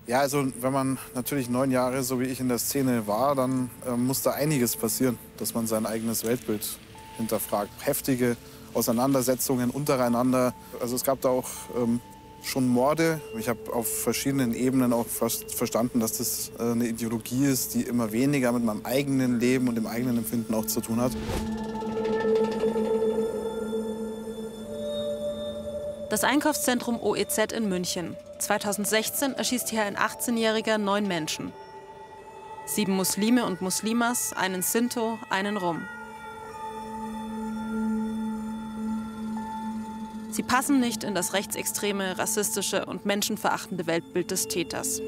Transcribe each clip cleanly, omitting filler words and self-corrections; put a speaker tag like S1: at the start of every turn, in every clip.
S1: Ja, also wenn man natürlich 9 Jahre, so wie ich, in der Szene war, dann muss da einiges passieren, dass man sein eigenes Weltbild hinterfragt. Heftige Auseinandersetzungen untereinander. Also es gab da auch schon Morde. Ich habe auf verschiedenen Ebenen auch fast verstanden, dass das eine Ideologie ist, die immer weniger mit meinem eigenen Leben und dem eigenen Empfinden auch zu tun hat.
S2: Das Einkaufszentrum OEZ in München. 2016 erschießt hier ein 18-Jähriger 9 Menschen. 7 Muslime und Muslimas, einen Sinto, einen Rom. Sie passen nicht in das rechtsextreme, rassistische und menschenverachtende Weltbild des Täters.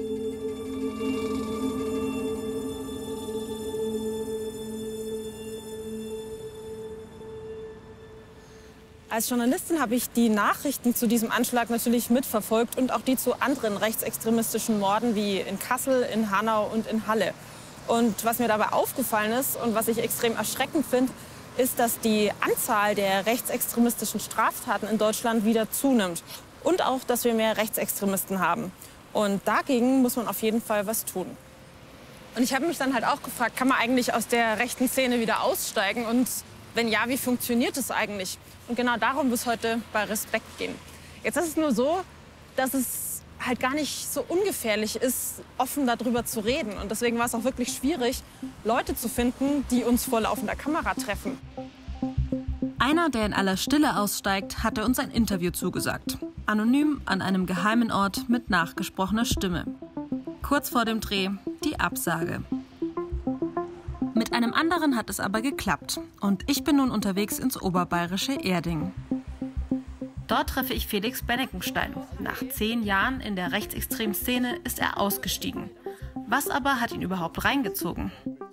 S3: Als Journalistin habe ich die Nachrichten zu diesem Anschlag natürlich mitverfolgt und auch die zu anderen rechtsextremistischen Morden wie in Kassel, in Hanau und in Halle. Und was mir dabei aufgefallen ist und was ich extrem erschreckend finde, ist, dass die Anzahl der rechtsextremistischen Straftaten in Deutschland wieder zunimmt. Und auch, dass wir mehr Rechtsextremisten haben. Und dagegen muss man auf jeden Fall was tun. Und ich habe mich dann halt auch gefragt, kann man eigentlich aus der rechten Szene wieder aussteigen? Und wenn ja, wie funktioniert es eigentlich? Und genau darum wird es heute bei Respekt gehen. Jetzt ist es nur so, dass es halt gar nicht so ungefährlich ist, offen darüber zu reden. Und deswegen war es auch wirklich schwierig, Leute zu finden, die uns vor laufender Kamera treffen.
S2: Einer, der in aller Stille aussteigt, hatte uns ein Interview zugesagt. Anonym an einem geheimen Ort mit nachgesprochener Stimme. Kurz vor dem Dreh die Absage. Mit einem anderen hat es aber geklappt. Und ich bin nun unterwegs ins oberbayerische Erding. Dort treffe ich Felix Beneckenstein. Nach 10 Jahren in der rechtsextremen Szene ist er ausgestiegen. Was aber hat ihn überhaupt reingezogen?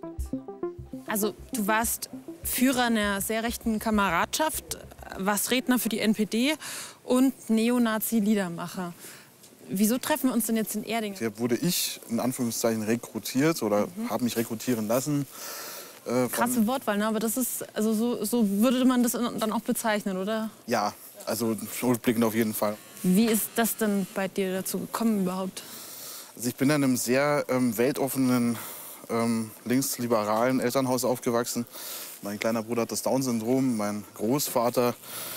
S3: Also du warst Führer einer sehr rechten Kameradschaft, warst Redner für die NPD und Neonazi-Liedermacher. Wieso treffen wir uns denn jetzt in Erding?
S1: Hier wurde ich in Anführungszeichen rekrutiert oder habe mich rekrutieren lassen.
S3: Krasse Wortwahl, ne? Aber das ist, also so würde man das dann auch bezeichnen, oder?
S1: Ja, also rückblickend auf jeden Fall.
S3: Wie ist das denn bei dir dazu gekommen überhaupt?
S1: Also ich bin in einem sehr weltoffenen, linksliberalen Elternhaus aufgewachsen. Mein kleiner Bruder hat das Down-Syndrom, mein Großvater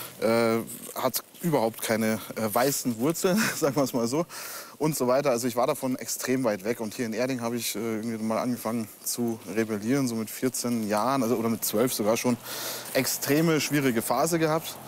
S1: hat überhaupt keine weißen Wurzeln, sagen wir es mal so, und so weiter. Also ich war davon extrem weit weg. Und hier in Erding habe ich irgendwie mal angefangen zu rebellieren, so mit 14 Jahren, also, oder mit 12 sogar schon. Extreme, schwierige Phase gehabt.